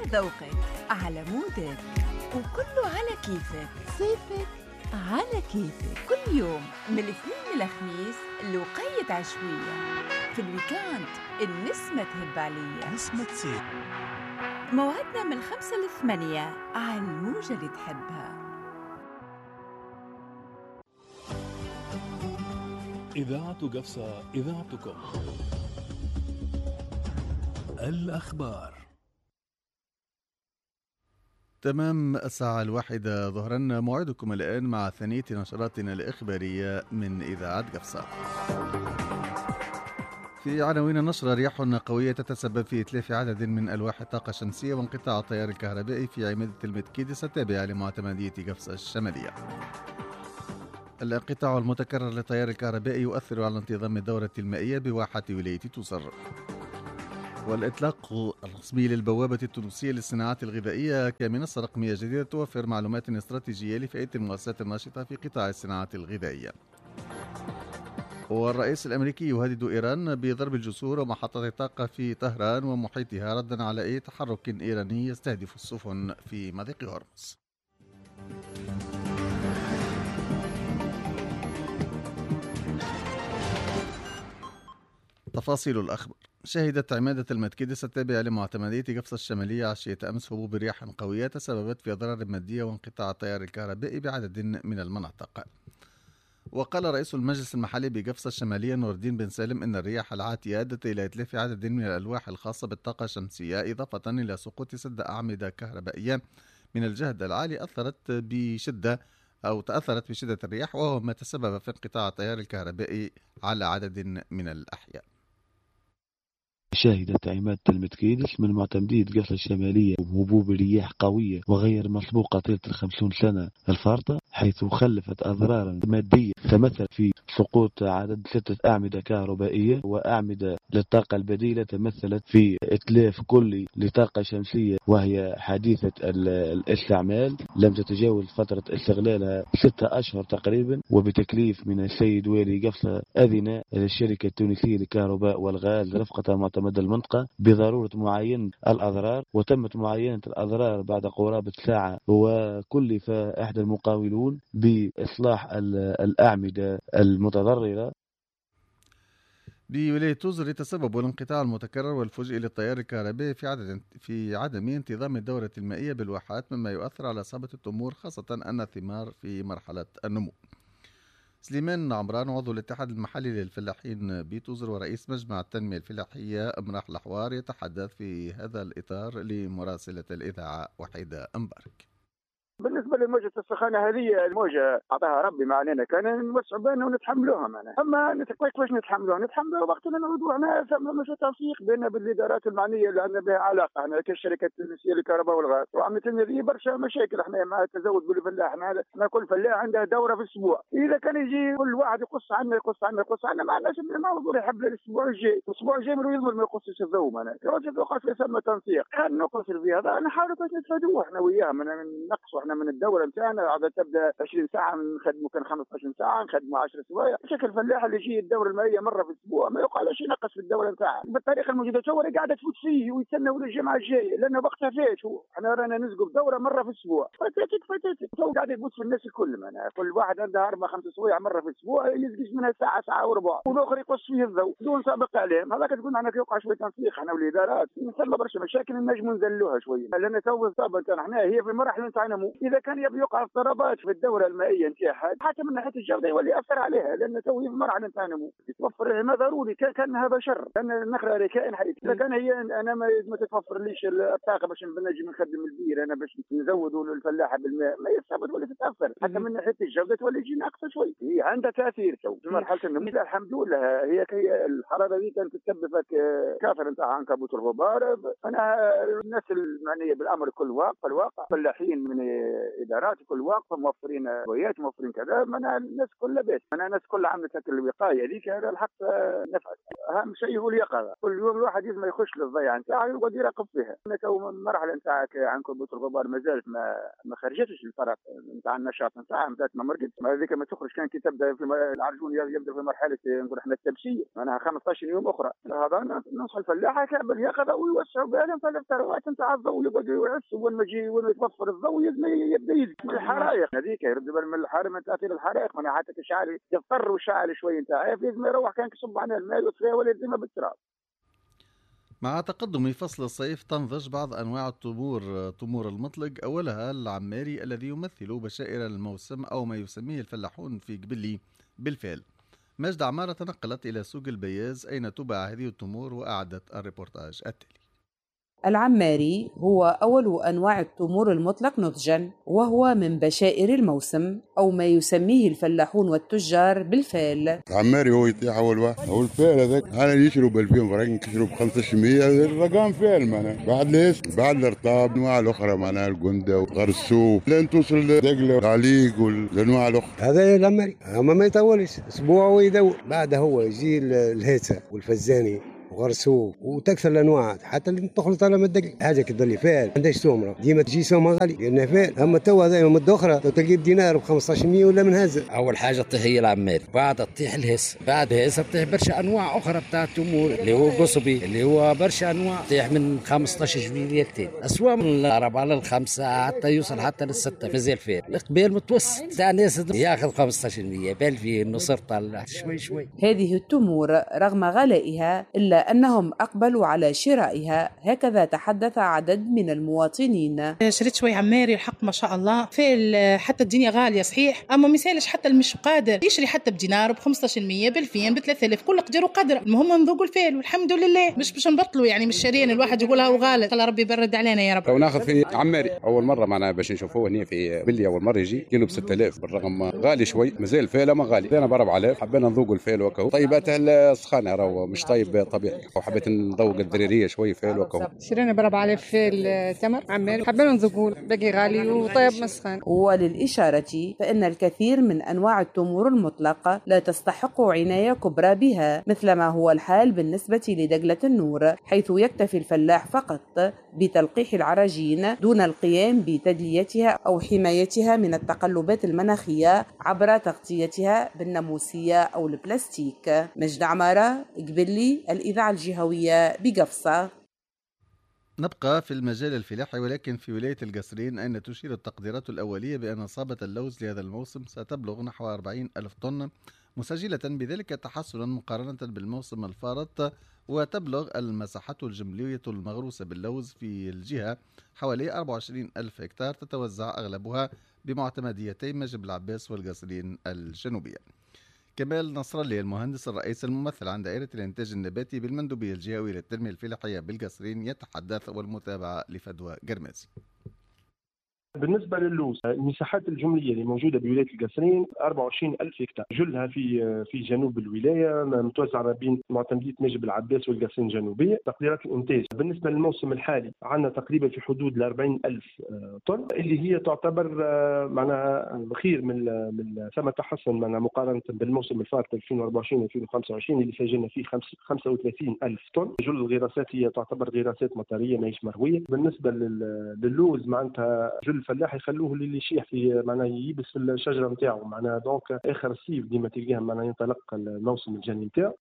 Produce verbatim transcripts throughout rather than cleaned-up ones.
ذوقك على مودك، وكله على كيفك. صيفك على كيفك كل يوم من الاثنين للخميس. لوقية عشوية في الويكاند النسمة تهب عليا نسمة صيف. موعدنا من الخمسة للثمانية على الموجة اللي تحبها. إذاعة قفصة، إذاعتكم. الأخبار. تمام الساعة الواحدة ظهرا، موعدكم الآن مع ثانية نشراتنا الإخبارية من إذاعة قفصة. في عناوين النشرة: رياح قوية تتسبب في إتلاف عدد من ألواح الطاقة الشمسية وانقطاع التيار الكهربائي في عمادة المتكيدس التابعة لمعتمدية قفصة الشمالية. الانقطاع المتكرر للتيار الكهربائي يؤثر على انتظام الدورة المائية بواحة ولاية توصر. والإطلاق الرسمي للبوابة التونسية للصناعات الغذائية كمنصة رقمية جديدة توفر معلومات استراتيجية لفئة المؤسسات الناشطة في قطاع الصناعات الغذائية. والرئيس الأمريكي يهدد إيران بضرب الجسور ومحطات الطاقة في طهران ومحيطها ردا على أي تحرك إيراني يستهدف السفن في مضيق هرمز. تفاصيل الأخبار. شهدت عمادة المتكيدس التابعة لمعتمدية قفصة الشمالية عشية أمس هبوب رياح قوية تسببت في أضرار مادية وانقطاع التيار الكهربائي بعدد من المناطق. وقال رئيس المجلس المحلي بقفصة الشمالية نور الدين بن سالم إن الرياح العاتية أدت إلى إتلاف عدد من الألواح الخاصة بالطاقة الشمسية، إضافة إلى سقوط سد أعمدة كهربائية من الجهد العالي أثرت بشدة أو تأثرت بشدة الرياح، وهو ما تسبب في انقطاع التيار الكهربائي على عدد من الأحياء. شهدت عمادة المتكيدس من معتمدية قفصة الشمالية هبوب رياح قوية وغير مسبوقة طيلة الخمسون سنة الفارطة، حيث خلفت أضرارا مادية تمثل في سقوط عدد ستة أعمدة كهربائية وأعمدة للطاقة البديلة تمثلت في إتلاف كلي لطاقة شمسية وهي حديثة الاستعمال لم تتجاوز فترة استغلالها ستة أشهر تقريبا، وبتكليف من السيد والي قفصة أذن للشركة التونسية للكهرباء والغاز رفقة معتمد المنطقة بضرورة معاينة الأضرار، وتمت معاينة الأضرار بعد قرابة ساعة، وكلف إحدى المقاولون بإصلاح الأعمدة المتضررة. بولاية توزر يتسبب الانقطاع المتكرر والفجئي للتيار الكهربائي في عدد في عدم انتظام الدورة المائية بالواحات، مما يؤثر على إصابة التمور، خاصة أن الثمار في مرحلة النمو. سليمان عمران عضو الاتحاد المحلي للفلاحين بتوزر ورئيس مجمع التنمية الفلاحية امراح الحوار يتحدث في هذا الإطار لمراسلة الإذاعة وحيدة أمبارك. بالنسبه لموجه السخانه هذه الموجه اعطاها ربي ما علينا، كان نوسع بالنا ونتحملوها معنا، اما نتقويت واش نتحملوها نتحملوها وقتنا نعودوا. احنا مش تنسيق بيننا بالادارات المعنيه اللي عندنا بها علاقه، احنا كشركه التونسيه للكهرباء والغاز، وعملت لنا ذي برشا مشاكل. احنا مع التزود بالفلاح، احنا كل فلاح عنده دوره في الاسبوع، اذا كان يجي كل واحد يقص عنا يقص عنا يقص عنا ما عندناش نعوضوا يحب الاسبوع الجاي، الاسبوع الجاي من يضمن ما يقصش الضوء معنا. الراجل يوقف يسمى تنسيق، كان نقص في هذا نحاولوا باش نتفادوه احنا وياه، من نقصوا احنا من الدوره نتاعنا. عاد تبدا عشرين ساعه نخدموا، كان خمسطاش ساعه نخدموا عشر سوايع. بشكل فلاح اللي يجي الدوره المائيه مره في الاسبوع ما يقالش ينقص في الدوره نتاعها بالطريقه الموجوده. تو قاعده تفوت فيه ويتسنى ولا الجمعه الجايه لان وقتها فات. احنا رانا نسقوا دوره مره في الاسبوع، فاتت فاتت تو قاعد يبوس في الناس الكل. معنا كل واحد عنده اربع خمس سوايع مره في الاسبوع يسقيش منها ساعه ساعه وربع، والاخر يقص فيه الضوء بدون سابق اعلام. هذاك تقول معنا يوقع شويه تنسيق احنا والادارات نسمى برشا مشاكل نجموا نزلوها شويه، لان تو الصابه تاعنا احنا هي في المراحل نتاعنا. اذا كان يبي يوقع اضطرابات في الدوره المائيه نتاعها حتى من ناحيه الجوده يولي ياثر عليها، لان تو في مرحله نتاع نمو يتوفر ما ضروري كانها بشر، لان النخله كائن حي. اذا كان هي انا ما, ما تتوفر ليش الطاقه باش نجي نخدم البير انا باش نزودوا الفلاحه بالماء ما يصابت ولا تتاثر، حتى من ناحيه الجوده تولي يجي ناقصه شوي. هي عندها تاثير تو في مرحله النمو. الحمد لله هي هي الحراره دي كانت تسبب كاثر نتاع عنكبوت الغبار. انا الناس المعنيه بالامر كل واقع الواقع فلاحين من ادارات كل واقفه موفرين بويات موفرين كذا، معناها الناس كلها بيت، معناها الناس كلها عملت هكا الوقايه هذيك، هذا الحق نفع. اهم شيء هو اليقظه، كل يوم الواحد لازم يخش للضيعه نتاعه يقعد يراقب فيها. المرحله نتاع عن كبوت الغبار مازالت ما ما خرجتش الفرق نتاع النشاط نتاعها، مازالت ما مرقت، هذيك ما تخرج كان كي تبدا في العرجون يبدا في مرحله نقول احنا التبشير، معناها خمسطاش يوم اخرى. هذا نصح الفلاحه كامل اليقظه ويوسعوا بالهم في الثروات نتاع الضوء، يقعدوا يعسوا وين ما يجي وين يتوفر الضوء يبدا يزيد من الحرائق هذيك، يرد بال من الحرائق من تاثير الحرائق، معناها حتى تشعل يضطر وشعل شويه نتاعها لازم يروح كان يصب على الماء ويطفيها ولا يلزمها بالتراب. مع تقدم فصل الصيف تنضج بعض أنواع التمور تمور المطلق، أولها العماري الذي يمثل بشائر الموسم أو ما يسميه الفلاحون في قبلي بالفعل. مجد عمارة تنقلت إلى سوق البياز أين تباع هذه التمور وأعدت الريبورتاج التالي. العماري هو أول أنواع التمور المطلق نضجاً، وهو من بشائر الموسم أو ما يسميه الفلاحون والتجار بالفال. العماري هو يطيح أول واحد، هو الفال هذاك أنا يشرب ألفين فرنك يشرب خمسة مية الرقم فال معنا، بعد ليش بعد الارطاب الأنواع الأخرى معنا الجندة وغرسوف لين توصل دقلة غاليق والأنواع الأخرى. هذا العماري أما ما يطولش أسبوع ويدور، بعد هو يجي الهيسة والفزاني وغرسوف وتكثر الانواع حتى اللي تخلط على مدك حاجه كتظل فال عندهاش سومره ديما تجي سومه غالي لانها فال. اما تو هذا مده اخرى تلقي بدينار ب خمسطاش مية ولا من هذا. اول حاجه تطيح هي العماري، بعد تطيح الهس، بعد الهس بتطيح برشا انواع اخرى بتاع التمور اللي هو قصبي اللي هو برشا انواع تطيح من خمسطاش جويليتين اسواق من الاربعه للخمسه حتى يوصل حتى للسته مازال فال. القبيل متوسط تاع الناس ياخذ خمسطاش مية بالفي النصر طلع شوي شوي. هذه التمور رغم غلائها الا أنهم أقبلوا على شرائها، هكذا تحدث عدد من المواطنين. شريت شوي عماري الحق ما شاء الله فعل، حتى الدنيا غالية صحيح، أما مثالش حتى المش قادر يشري حتى بدينار بخمسطاش مية بالفين بثلاثة آلاف كل قدر وقدر. المهم نذوقوا الفعل والحمد لله، مش باش نبطلوا يعني مش شارين الواحد يقولها وغالي. الله ربي يبرد علينا يا رب. لو ناخذ في عماري أول مرة معنا باش نشوفوه هنا في بلي أول مرة يجي كيلو بستة آلاف، بالرغم غالي شوي مازال الفعل ما غالي. أنا بربع آلاف حبينا نذوقوا الفعل وكهو. طيباتها السخانة راهو مش طيب طبيعي، وحبيت نذوق الدريريه شوي فيل وكهو. شرينا بربع آلاف فيل تمر عماري حبينا نذوقوه باقي غالي وطيب مسخن. وللإشارة فإن الكثير من أنواع التمور المطلقة لا تستحق عناية كبرى بها، مثلما هو الحال بالنسبة لدقلة النور، حيث يكتفي الفلاح فقط بتلقيح العراجين دون القيام بتدليتها أو حمايتها من التقلبات المناخية عبر تغطيتها بالناموسية أو البلاستيك. مجد عمارة، قبلي، الإذاعة الجهوية بقفصة. نبقى في المجال الفلاحي ولكن في ولاية القصرين، أين تشير التقديرات الأولية بأن إصابة اللوز لهذا الموسم ستبلغ نحو أربعين ألف طن، مسجلة بذلك تحسنا مقارنة بالموسم الفارط، وتبلغ المساحات الجملية المغروسة باللوز في الجهة حوالي أربعة وعشرين ألف هكتار، تتوزع أغلبها بمعتمديتي مجب العباس والقصرين الجنوبية. كمال نصر الله المهندس الرئيس الممثل عن دائرة الإنتاج النباتي بالمندوبية الجهوية للتنمية الفلاحية بالقصرين يتحدث والمتابعة لفدوى قرمازي. بالنسبة للوز المساحات الجملية اللي موجودة بولاية القصرين أربعة وعشرين ألف هكتار، جلها في في جنوب الولاية متوزعة ما بين معتمدية مجب العباس والقصرين الجنوبية. تقديرات الإنتاج بالنسبة للموسم الحالي عندنا تقريبا في حدود ال أربعين ألف طن، اللي هي تعتبر معناها خير من من ثم تحسن معناها مقارنة بالموسم الفارط ألفين وأربعة وعشرين ألفين وخمسة وعشرين اللي سجلنا فيه خمسة وثلاثين ألف طن. جل الغراسات هي تعتبر غراسات مطرية ماهيش مروية. بالنسبة لللوز معناتها جل الفلاح يخلوه اللي يشيح في معناه يبس في الشجره نتاعو معناها دونك اخر الصيف ديما تلقاها معناها ينطلق الموسم الجني نتاعو.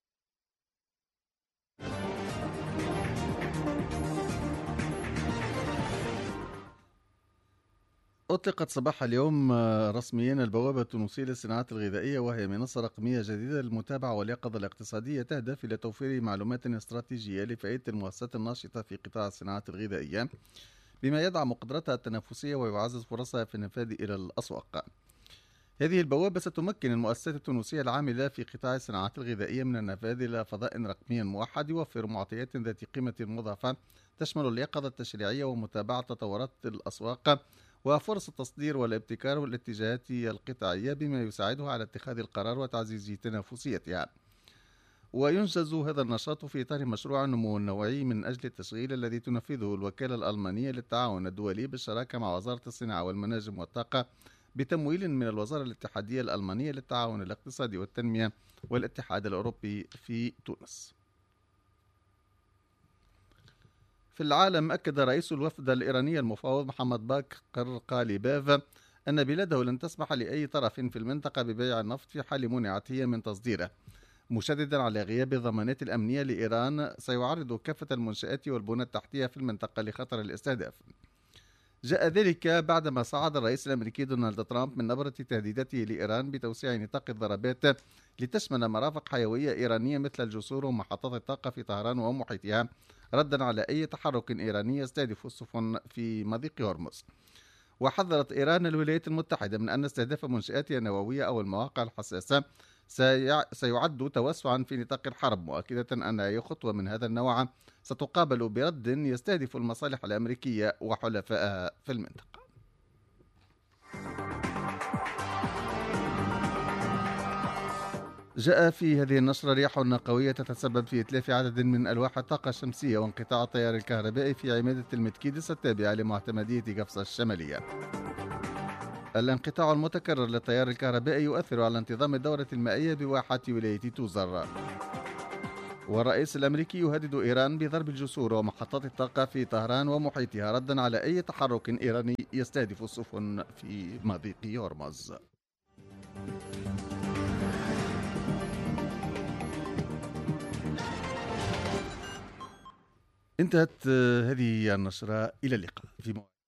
أطلقت صباح اليوم رسميا البوابة التونسية للصناعات الغذائية، وهي منصة رقمية جديدة للمتابعة واليقظة الاقتصادية تهدف إلى توفير معلومات استراتيجية لفائدة المؤسسات الناشطة في قطاع الصناعات الغذائية، بما يدعم قدرتها التنافسية ويعزز فرصها في النفاذ إلى الأسواق. هذه البوابة ستمكن المؤسسات التونسية العاملة في قطاع الصناعات الغذائية من النفاذ إلى فضاء رقمي موحد يوفر معطيات ذات قيمة مضافة تشمل اليقظة التشريعية ومتابعة تطورات الأسواق وفرص التصدير والابتكار والاتجاهات القطاعية، بما يساعدها على اتخاذ القرار وتعزيز تنافسيتها. وينجز هذا النشاط في إطار مشروع النمو النوعي من أجل التشغيل الذي تنفذه الوكالة الألمانية للتعاون الدولي بالشراكة مع وزارة الصناعة والمناجم والطاقة بتمويل من الوزارة الاتحادية الألمانية للتعاون الاقتصادي والتنمية والاتحاد الأوروبي في تونس. في العالم، أكد رئيس الوفد الإيراني المفاوض محمد باقر قاليباف أن بلاده لن تسمح لأي طرف في المنطقة ببيع النفط في حال منعته من تصديره، مشددا على غياب الضمانات الأمنية لإيران سيعرض كافة المنشآت والبنى التحتية في المنطقة لخطر الاستهداف. جاء ذلك بعدما صعد الرئيس الأمريكي دونالد ترامب من نبرة تهديداته لإيران بتوسيع نطاق الضربات لتشمل مرافق حيوية إيرانية مثل الجسور ومحطات الطاقة في طهران ومحيطها، ردا على أي تحرك إيراني يستهدف السفن في مضيق هرمز. وحذرت إيران الولايات المتحدة من أن استهداف منشآتها النووية أو المواقع الحساسة سيعد توسعا في نطاق الحرب، مؤكدة أن أي خطوة من هذا النوع ستقابل برد يستهدف المصالح الأمريكية وحلفائها في المنطقة. جاء في هذه النشرة رياح قوية تتسبب في إتلاف عدد من ألواح الطاقة الشمسية وانقطاع التيار الكهربائي في عمادة المتكيدس التابعة لمعتمدية قفصة الشمالية. الانقطاع المتكرر للتيار الكهربائي يؤثر على انتظام الدورة المائية بواحة ولاية توزر. والرئيس الأمريكي يهدد إيران بضرب الجسور ومحطات الطاقة في طهران ومحيطها، ردا على أي تحرك إيراني يستهدف السفن في مضيق هرمز. انتهت هذه النشرة، إلى اللقاء في